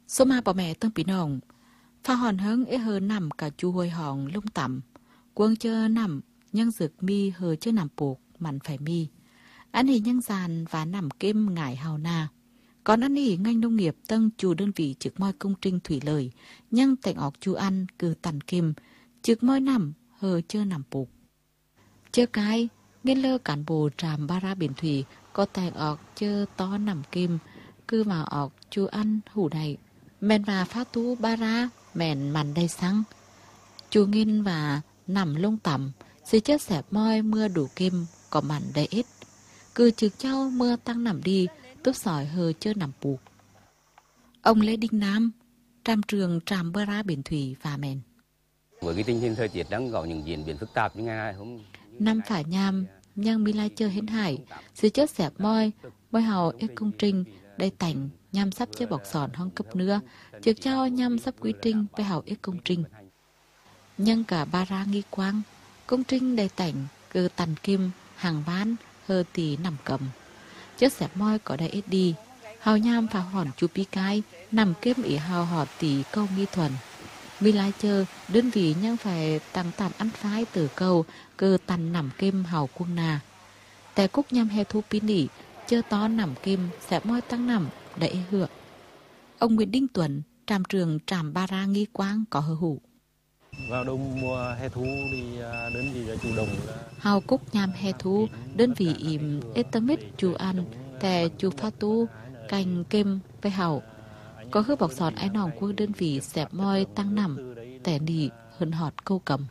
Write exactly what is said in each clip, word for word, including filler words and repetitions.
số ma bỏ mẹ tương bị nồng pha hòn hứng ế hơ nằm cả chu hồi hòn lung tẩm quân chơ nằm nhân dược mi hơ chơ nằm buộc mặn phải mi anh hì nhân giàn và nằm kim ngải hào na còn anh hì ngành nông nghiệp tân chủ đơn vị trực moi công trình thủy lợi nhân tạnh ọc chu ăn cư tàn kim trực moi nằm hơ chơ nằm buộc chơ cái nghiên lơ cán bộ tràm ba ra biển thủy có tạnh ọc chơ to nằm kim cư mà ọc chu ăn hủ này mẹn và phát tú ba ra mẹn mặn đầy xăng chu nghiên và nằm lông tẩm xì chết xẹp moi mưa đủ kim có mặn đầy ít cứ trực châu mưa tăng nằm đi túp sỏi hờ chơ nằm buộc ông Lê Đinh Nam tràm trường tràm bơ ra biển thủy và mẹn với cái tình hình thời tiết đang có những diễn biến phức tạp như ngày nay không năm phải nham nhưng mi lai chơi hến hải xì chết xẹp moi moi hào ép công trình đầy tảnh nhằm sắp chơi bọc sòn hong cấp nữa trực cho nhằm sắp quy trình phải hào ích công trình nhưng cả ba ra nghi quang công trình đầy tảnh cứ tàn kim hàng ván hơ tì nằm cầm chết xẹp moi có đầy ít đi hào nham phá hòn chú pi cái nằm kiếm ý hào hò tì câu nghi thuần mi lai chơi đơn vị nhưng phải tăng tàn ăn phái từ câu cứ tàn nằm kim hào quân nàแต่cúc nhằm hè thu pi nỉ chơ to nằm kim xẹp moi tăng nằm đẩy hựa ông Nguyễn Đinh Tuấn tràm trường tràm ba ra nghi quang có hờ hủ vào đầu mùa hè thu thì đơn vị đã chủ động là hào cúc nhằm hè thu đơn vị im etamit chu ănแต่chu pha tu cành kim với hào có hứa bọc sòn ai nòng của đơn vị xẹp moi tăng nằmแต่nỉ hơn họt câu cầm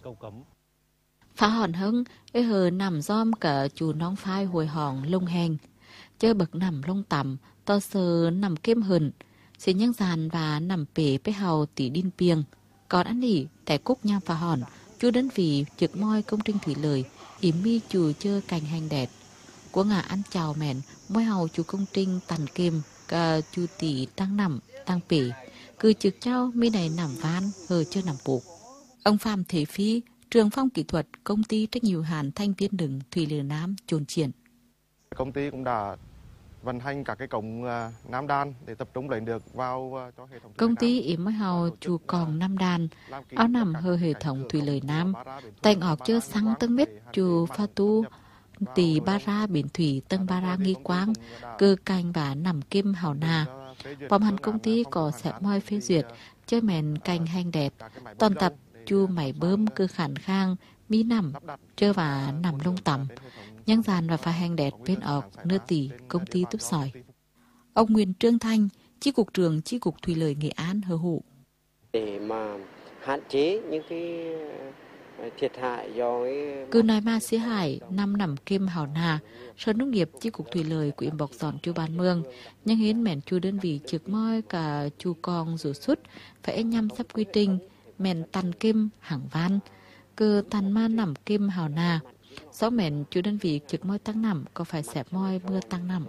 phá hòn hứng ế hờ nằm giom cả chu nóng phai hồi hòn lông hèn chơi bậc nằm lông tầm to sờ nằm kim hờn xì nhân giàn và nằm bể với hào tỷ đinh piêng còn ăn nỉ tại cúc nham và hòn chu đơn vị trực moi công trình thủy lợi ỉm mi chù chơi cành hành đẹp của ngà ăn chào mẹn moi hào chu công trình tàn kim cả chu tỷ tăng nằm tăng bể cứ trực trao mi này nằm van hờ chơi nằm buộc ông Phạm Thế Phi trường phong kỹ thuật công ty trách nhiệm hữu hạn Thanh Viên Đừng Thủy Lợi Nam chồn triển công ty cũng đã vận hành các cái cổng Nam Đan để tập trung lấy được vào cho hệ thống công ty ỉm mới hào chu còn Nam Đan áo nằm hơ hệ thống thủy lợi Nam tành ọc chưa xăng tân mít chu pha tu tỷ ba ra biển thủy tân ba ra nghi quang cơ canh và nằm kim hào na bom hẳn công ty có xẹp moi phê duyệt chơi mèn canh hành đẹp toàn tập chu mày bơm cơ khản khang mi nằm chơi và nằm lông tầm nhân giàn và pha hành đẹp bên ọc nưa tỷ công ty túp sỏi ông Nguyễn Trương Thanh chi cục trưởng chi cục thủy lợi Nghệ An hờ hụ để mà hạn chế những cái thiệt hại do cái cứ nói ma xí hải năm nằm kim hào na sở nông nghiệp chi cục thủy lợi của bọc sòn chu ban mương nhưng hiến mẹn chu đơn vị trực moi cả chu con rủ sút phải nhằm sắp quy trình mẹn tàn kim hàng van cứ tàn ma nằm kim hào na sáu mẹn chu đơn vị trực moi tăng nằm có phải xẹp moi mưa tăng nằm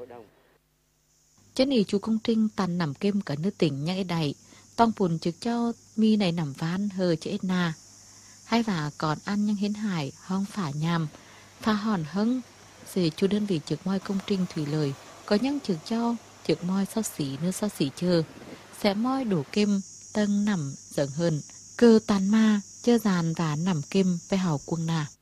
trên ý chu công trình tàn nằm kim cả nước tỉnh nhang đầy tông phùn trực cho mi này nằm van hờ chế na hay và còn ăn nhưng hiến hải hong phả nhàm pha hòn hứng xì chu đơn vị trực moi công trình thủy lợi có những trực cho trực moi sao xỉ nước sao xỉ chơ sẽ moi đổ kim tân nằm dần hơn cơ tàn ma chơ giàn và nằm kim với hào quân nà